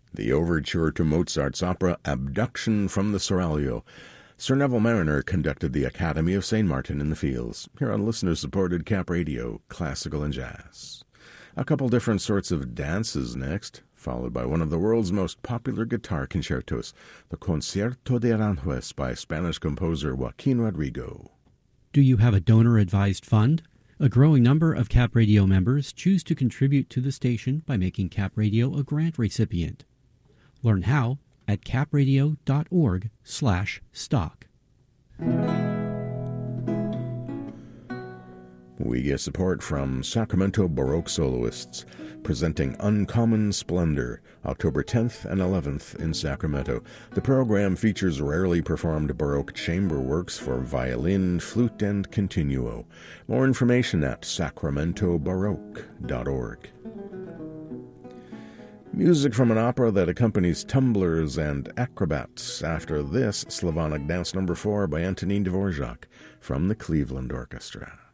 The overture to Mozart's opera Abduction from the Seraglio. Sir Neville Mariner conducted the Academy of St. Martin in the Fields, here on listener-supported Cap Radio, Classical and Jazz. A couple different sorts of dances next, followed by one of the world's most popular guitar concertos, the Concierto de Aranjuez by Spanish composer Joaquin Rodrigo. Do you have a donor-advised fund? A growing number of Cap Radio members choose to contribute to the station by making Cap Radio a grant recipient. Learn how at capradio.org/stock. We get support from Sacramento Baroque Soloists, presenting Uncommon Splendor, October 10th and 11th in Sacramento. The program features rarely performed Baroque chamber works for violin, flute, and continuo. More information at sacramentobaroque.org. Music from an opera that accompanies tumblers and acrobats. After this, Slavonic Dance No. 4 by Antonin Dvorak from the Cleveland Orchestra.